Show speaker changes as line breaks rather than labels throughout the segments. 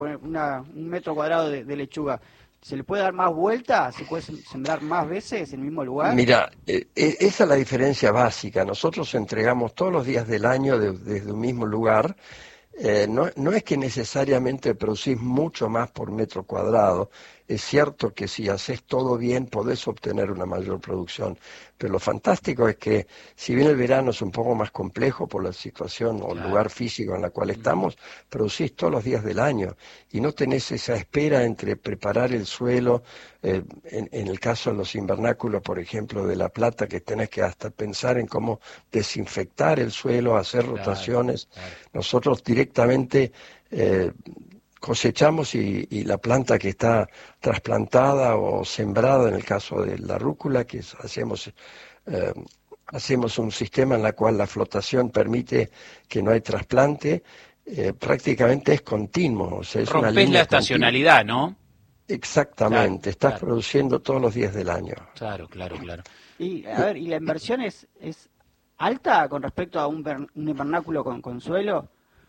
un metro cuadrado de lechuga, ¿se le puede dar más vuelta? ¿Se puede sembrar más veces en el mismo lugar?
Mira, esa es la diferencia básica. Nosotros entregamos todos los días del año desde un mismo lugar. No es que necesariamente producís mucho más por metro cuadrado. Es cierto que si haces todo bien podés obtener una mayor producción, pero lo fantástico es que si bien el verano es un poco más complejo por la situación o el lugar físico en la cual estamos, producís todos los días del año y no tenés esa espera entre preparar el suelo, en el caso de los invernáculos, por ejemplo, de La Plata, que tenés que hasta pensar en cómo desinfectar el suelo, hacer rotaciones. Nosotros directamente cosechamos y la planta que está trasplantada o sembrada, en el caso de la rúcula, que hacemos un sistema en el cual la flotación permite que no hay trasplante, prácticamente es continuo. O sea, es una
Rompés
línea
la estacionalidad, ¿no?
Exactamente, estás produciendo todos los días del año.
Claro.
Y a ver, ¿y la inversión es alta con respecto a un invernáculo con suelo?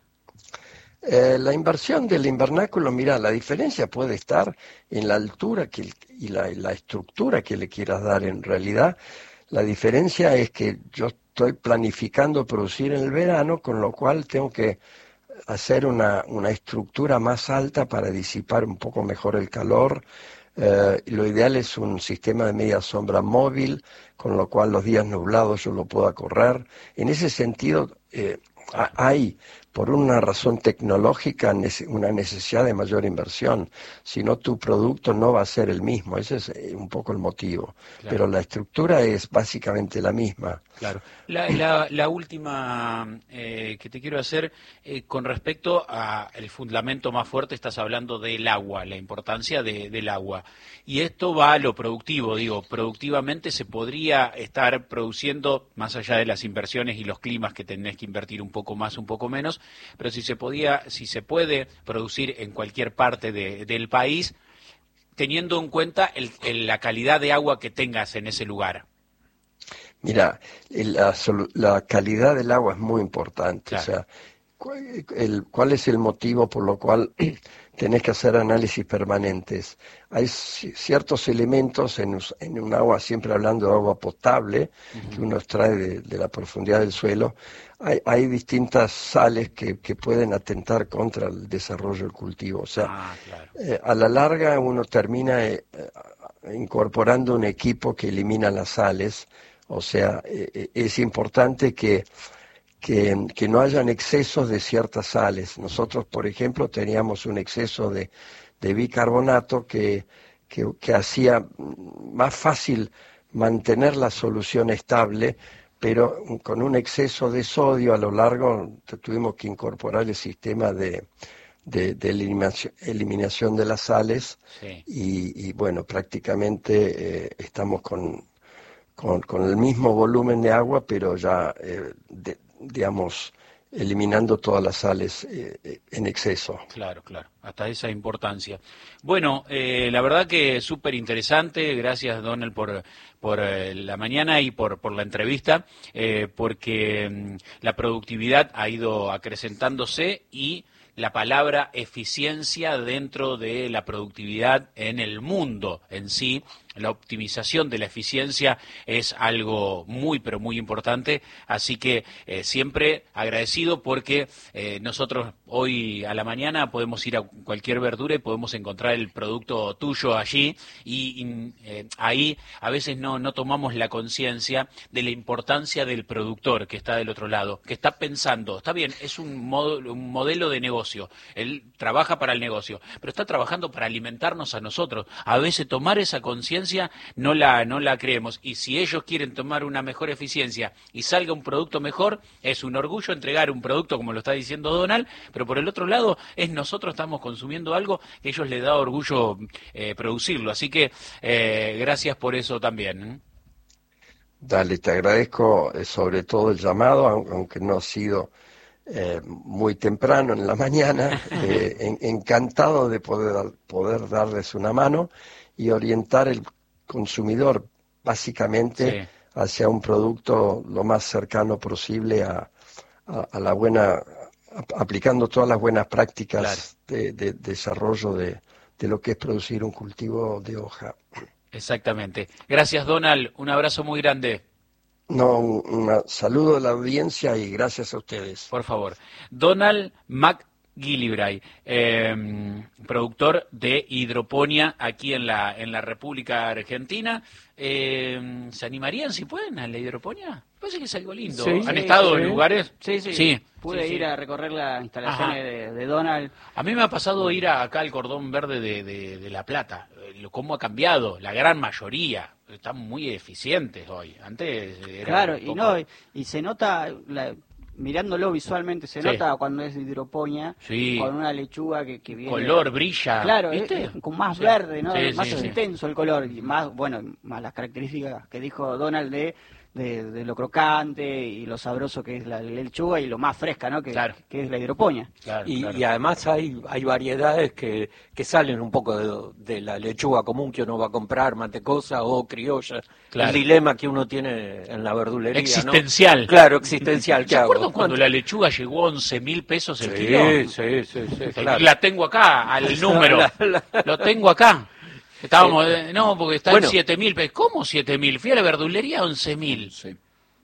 La inversión del invernáculo, mira, la diferencia puede estar en la altura y la estructura que le quieras dar. En realidad, la diferencia es que yo estoy planificando producir en el verano, con lo cual tengo que hacer una estructura más alta para disipar un poco mejor el calor. Lo ideal es un sistema de media sombra móvil, con lo cual los días nublados yo lo pueda correr. En ese sentido, hay, por una razón tecnológica, una necesidad de mayor inversión. Si no, tu producto no va a ser el mismo. Ese es un poco el motivo. Pero la estructura es básicamente la misma.
Claro. La última que te quiero hacer, con respecto al fundamento más fuerte, estás hablando del agua, la importancia del agua. Y esto va a lo productivo, productivamente se podría estar produciendo, más allá de las inversiones y los climas que tenés que invertir un poco más, un poco menos, pero si se puede producir en cualquier parte del país, teniendo en cuenta la calidad de agua que tengas en ese lugar.
Mira, la calidad del agua es muy importante. O sea, ¿cuál es el motivo por lo cual tenés que hacer análisis permanentes? Hay ciertos elementos en un agua, siempre hablando de agua potable, que uno extrae de la profundidad del suelo. Hay distintas sales que pueden atentar contra el desarrollo del cultivo. O sea, a la larga uno termina incorporando un equipo que elimina las sales. O sea, es importante que no hayan excesos de ciertas sales. Nosotros, por ejemplo, teníamos un exceso de bicarbonato que hacía más fácil mantener la solución estable, pero con un exceso de sodio a lo largo tuvimos que incorporar el sistema de eliminación de las sales. Y bueno, prácticamente estamos con el mismo volumen de agua, pero ya, digamos, eliminando todas las sales en exceso.
Claro, hasta esa importancia. Bueno, la verdad que es súper interesante. Gracias, Donald, por la mañana y por la entrevista, porque la productividad ha ido acrecentándose y la palabra eficiencia dentro de la productividad en el mundo en sí, la optimización de la eficiencia es algo muy, pero muy importante, así que siempre agradecido porque nosotros hoy a la mañana podemos ir a cualquier verdura y podemos encontrar el producto tuyo allí y ahí a veces no tomamos la conciencia de la importancia del productor que está del otro lado, que está pensando, está bien, es un modelo de negocio, él trabaja para el negocio, pero está trabajando para alimentarnos a nosotros. A veces tomar esa conciencia no la creemos, y si ellos quieren tomar una mejor eficiencia y salga un producto mejor, es un orgullo entregar un producto como lo está diciendo Donald, pero por el otro lado nosotros estamos consumiendo algo que a ellos les da orgullo producirlo, así que gracias por eso también.
Dale, te agradezco sobre todo el llamado, aunque no ha sido muy temprano en la mañana, encantado de poder darles una mano y orientar el consumidor básicamente hacia un producto lo más cercano posible a la buena aplicando todas las buenas prácticas de desarrollo de lo que es producir un cultivo de hoja.
Exactamente. Gracias, Donald. Un abrazo muy grande.
No, un saludo de la audiencia y gracias a ustedes.
Por favor. Donald McGillivray, productor de hidroponía aquí en la República Argentina. ¿Se animarían, si pueden, a la hidroponía? Parece que es algo lindo.
Sí,
¿Han estado en lugares?
Sí. Pude ir a recorrer las instalaciones de Donald.
A mí me ha pasado ir acá al Cordón Verde de La Plata. Cómo ha cambiado, la gran mayoría. Están muy eficientes hoy. Antes era
claro,
poco...
y se nota... mirándolo visualmente se nota cuando es hidroponía, con una lechuga que viene...
Color, brilla,
claro,
¿viste?
Con más verde, ¿no?
Sí,
más intenso el color, y más las características que dijo Donald de lo crocante y lo sabroso que es la lechuga y lo más fresca, ¿no? Que es la hidroponía.
Y además hay variedades que salen un poco de la lechuga común que uno va a comprar, mantecosa o criolla. El dilema que uno tiene en la verdulería,
existencial.
¿no? Claro, existencial.
¿Se acuerdan cuando la lechuga llegó a 11.000 pesos el kilo?
Sí, claro.
La tengo acá, al número. Lo tengo acá. Estábamos, porque está en 7.000 pesos. ¿Cómo 7.000? Fui a la verdulería 11.000. Sí.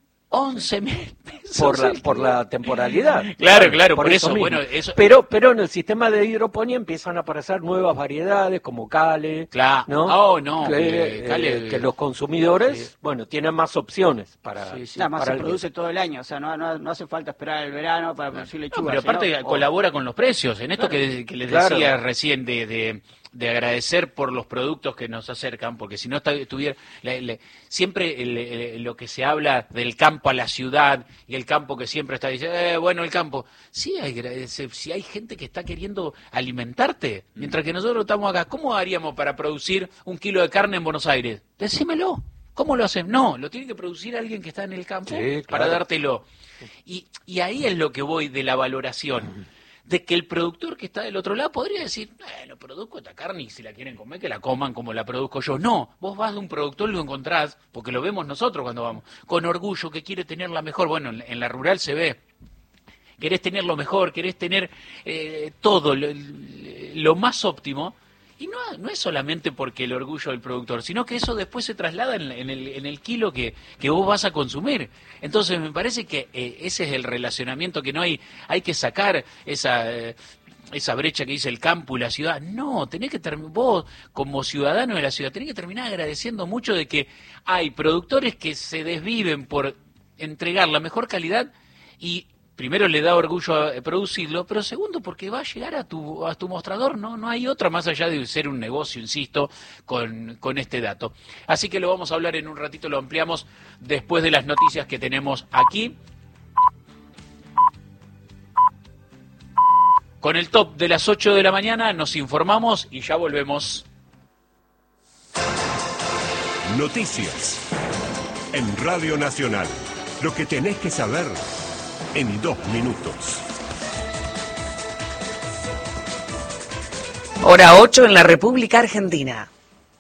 11.000 pesos.
Por la temporalidad.
Claro, por eso.
Bueno,
eso.
Pero en el sistema de hidroponía empiezan a aparecer nuevas variedades como cale.
Claro.
¿No? Que los consumidores, tienen más opciones para.
Además se produce todo el año, o sea, no hace falta esperar el verano para producir lechuga.
Pero aparte colabora con los precios. En esto que les decía recién de agradecer por los productos que nos acercan, porque si no estuviera siempre lo que se habla del campo a la ciudad y el campo que siempre está diciendo, el campo, si hay gente que está queriendo alimentarte, mientras que nosotros estamos acá, ¿cómo haríamos para producir 1 kilo de carne en Buenos Aires? Decímelo. ¿Cómo lo hacen? No, lo tiene que producir alguien que está en el campo para dártelo. Y ahí es lo que voy de la valoración. De que el productor que está del otro lado podría decir, produzco esta carne y si la quieren comer, que la coman como la produzco yo. No, vos vas de un productor y lo encontrás, porque lo vemos nosotros cuando vamos, con orgullo, que quiere tener la mejor. Bueno, en la rural se ve. Querés tener lo mejor, querés tener todo, lo más óptimo. Y no es solamente porque el orgullo del productor, sino que eso después se traslada en el kilo que vos vas a consumir. Entonces me parece que ese es el relacionamiento que no hay que sacar esa brecha que dice el campo y la ciudad. No, tenés que vos como ciudadano de la ciudad tenés que terminar agradeciendo mucho de que hay productores que se desviven por entregar la mejor calidad y primero le da orgullo producirlo, pero segundo porque va a llegar a tu mostrador, no hay otra más allá de ser un negocio, insisto, con este dato. Así que lo vamos a hablar en un ratito, lo ampliamos después de las noticias que tenemos aquí. Con el top de las 8 de la mañana nos informamos y ya volvemos.
Noticias en Radio Nacional. Lo que tenés que saber en 2 minutos.
Hora 8 en la República Argentina.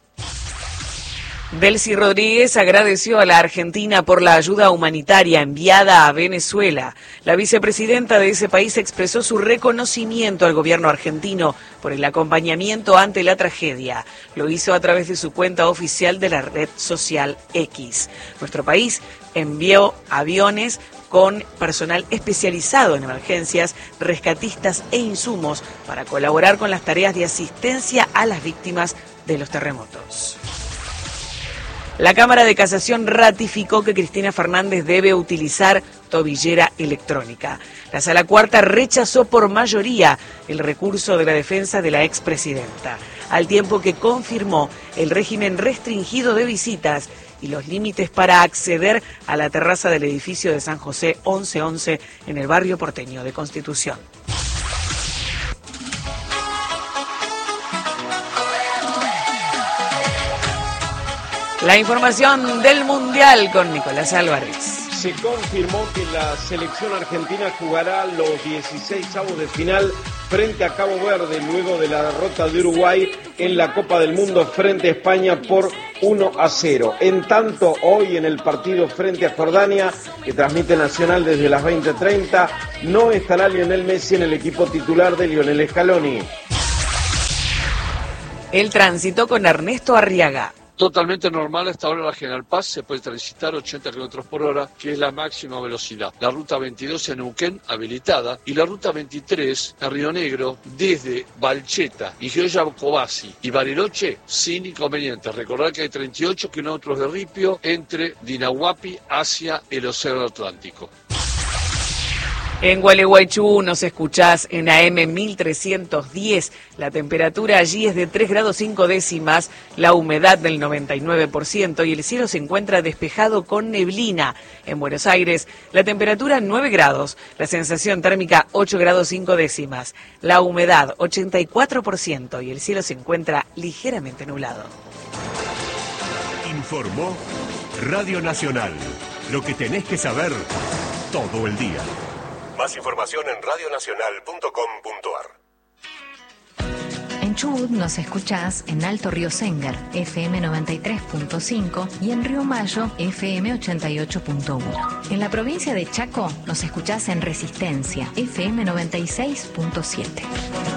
Delcy Rodríguez agradeció a la Argentina por la ayuda humanitaria enviada a Venezuela. La vicepresidenta de ese país expresó su reconocimiento al gobierno argentino por el acompañamiento ante la tragedia. Lo hizo a través de su cuenta oficial de la red social X. Nuestro país envió aviones con personal especializado en emergencias, rescatistas e insumos para colaborar con las tareas de asistencia a las víctimas de los terremotos. La Cámara de Casación ratificó que Cristina Fernández debe utilizar tobillera electrónica. La Sala Cuarta rechazó por mayoría el recurso de la defensa de la expresidenta, al tiempo que confirmó el régimen restringido de visitas y los límites para acceder a la terraza del edificio de San José 1111 en el barrio porteño de Constitución. La información del Mundial con Nicolás Álvarez.
Se confirmó que la selección argentina jugará los 16avos de final frente a Cabo Verde luego de la derrota de Uruguay en la Copa del Mundo frente a España por 1-0. En tanto, hoy en el partido frente a Jordania, que transmite Nacional desde las 20:30, no estará Lionel Messi en el equipo titular de Lionel Scaloni.
El tránsito con Ernesto Arriaga.
Totalmente normal a esta hora la General Paz, se puede transitar 80 km por hora, que es la máxima velocidad. La ruta 22 en Neuquén, habilitada, y la ruta 23 en Río Negro, desde Balcheta y Gioia Cobasi y Bariloche, sin inconvenientes. Recordad que hay 38 kilómetros de ripio entre Dinahuapi hacia el Océano Atlántico.
En Gualeguaychú nos escuchás en AM 1310. La temperatura allí es de 3 grados 5 décimas, la humedad del 99% y el cielo se encuentra despejado con neblina. En Buenos Aires, la temperatura 9 grados, la sensación térmica 8 grados 5 décimas, la humedad 84% y el cielo se encuentra ligeramente nublado.
Informó Radio Nacional. Lo que tenés que saber todo el día. Más información en radionacional.com.ar.
En Chubut nos escuchás en Alto Río Séngar, FM 93.5 y en Río Mayo, FM 88.1. En la provincia de Chaco nos escuchás en Resistencia, FM 96.7.